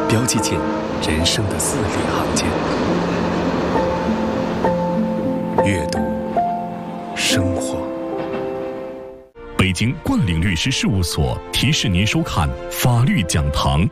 标记进人生的字里行间。阅读，生活。 北京冠领律师事务所提示您收看法律讲堂。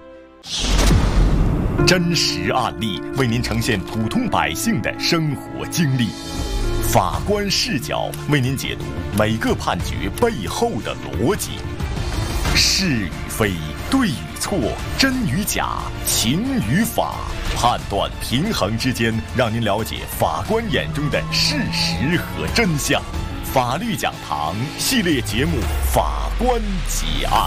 真实案例为您呈现普通百姓的生活经历，法官视角为您解读每个判决背后的逻辑，是与非，对与错，真与假，情与法，判断平衡之间，让您了解法官眼中的事实和真相。法律讲堂系列节目《法官结案》。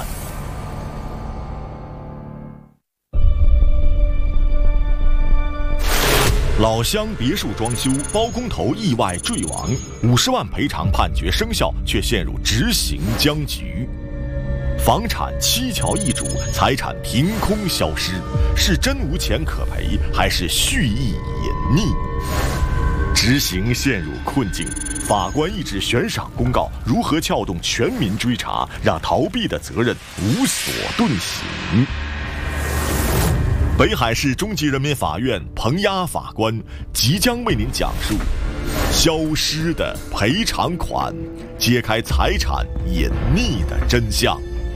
老乡别墅装修，包工头意外坠亡，50万赔偿判决生效，却陷入执行僵局。房产蹊跷易主，财产凭空消失，是真无钱可赔，还是蓄意隐匿？执行陷入困境，法官一纸悬赏公告，如何撬动全民追查，让逃避的责任无所遁形？北海市中级人民法院彭鸭法官即将为您讲述消失的赔偿款，揭开财产隐匿的真相。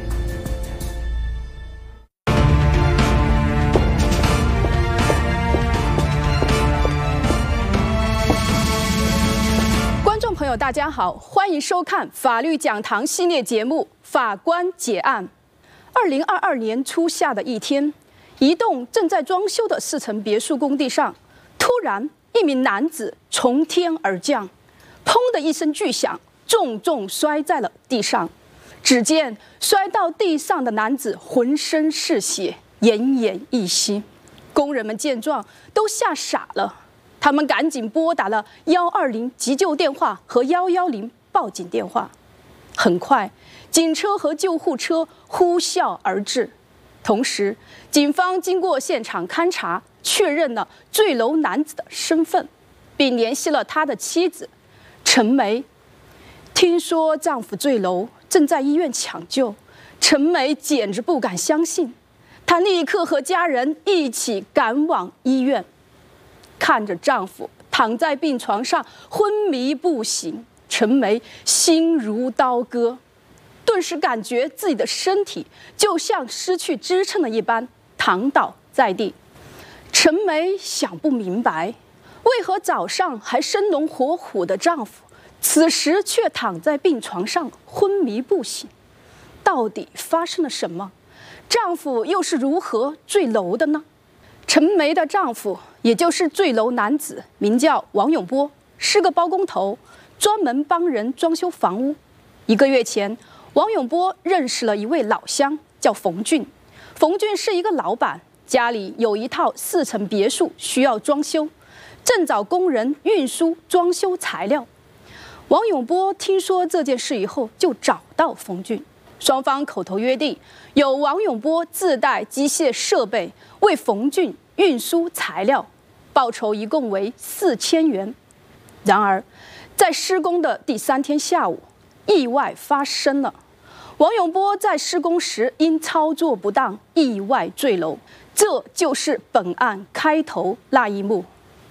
观众朋友大家好，欢迎收看法律讲堂系列节目《法官结案》。2022年初夏的一天，一栋正在装修的4层别墅工地上，突然一名男子从天而降，砰的一声巨响，重重摔在了地上。只见摔到地上的男子浑身是血，奄奄一息。工人们见状都吓傻了，他们赶紧拨打了120急救电话和110报警电话。很快，警车和救护车呼啸而至。同时，警方经过现场勘查，确认了坠楼男子的身份，并联系了他的妻子陈梅。听说丈夫坠楼，正在医院抢救，陈梅简直不敢相信，她立刻和家人一起赶往医院。看着丈夫躺在病床上昏迷不醒，陈梅心如刀割。顿时感觉自己的身体就像失去支撑的一般，躺倒在地。陈梅想不明白，为何早上还生龙活虎的丈夫，此时却躺在病床上昏迷不醒？到底发生了什么？丈夫又是如何坠楼的呢？陈梅的丈夫，也就是坠楼男子，名叫王永波，是个包工头，专门帮人装修房屋。1个月前，王永波认识了一位老乡，叫冯俊。冯俊是一个老板，家里有一套4层别墅需要装修，正找工人运输装修材料。王永波听说这件事以后，就找到冯俊，双方口头约定，由王永波自带机械设备为冯俊运输材料，报酬一共为4000元。然而，在施工的第3天下午，意外发生了。王永波在施工时因操作不当意外坠楼，这就是本案开头那一幕。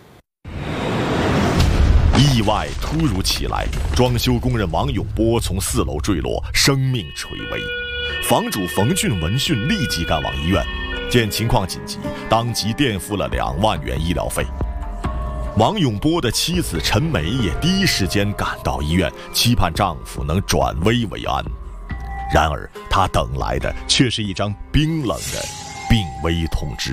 意外突如其来，装修工人王永波从4楼坠落，生命垂危。房主冯俊闻讯立即赶往医院，见情况紧急，当即垫付了2万元医疗费。王永波的妻子陈梅也第一时间赶到医院，期盼丈夫能转危为安。然而，她等来的却是一张冰冷的病危通知。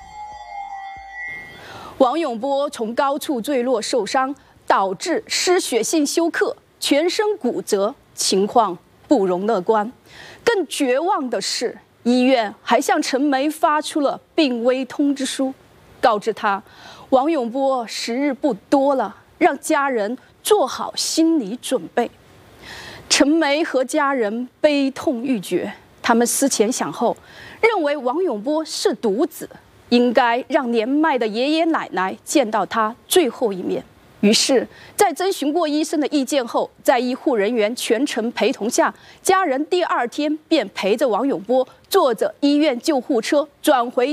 王永波从高处坠落受伤，导致失血性休克，全身骨折，情况不容乐观。更绝望的是，医院还向陈梅发出了病危通知书，告知她王永波时日不多了，让家人做好心理准备。陈梅和家人悲痛欲绝，他们思前想后，认为王永波是独子，应该让年迈的爷爷奶奶见到他最后一面。于是，在征询过医生的意见后，在医护人员全程陪同下，家人第2天便陪着王永波坐着医院救护车转回